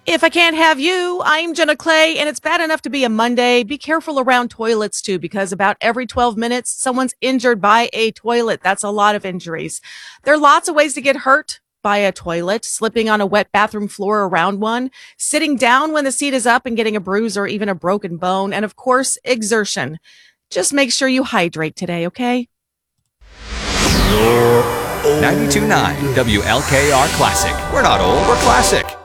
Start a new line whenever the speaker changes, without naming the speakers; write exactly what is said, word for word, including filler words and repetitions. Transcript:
If I can't have you, I'm Jenna Clay, and it's bad enough to be a Monday. Be careful around toilets, too, because about every twelve minutes, someone's injured by a toilet. That's a lot of injuries. There are lots of ways to get hurt by a toilet: slipping on a wet bathroom floor around one, sitting down when the seat is up and getting a bruise or even a broken bone, and of course, exertion. Just make sure you hydrate today, okay?
ninety-two point nine W L K R Classic. We're not old, we're classic.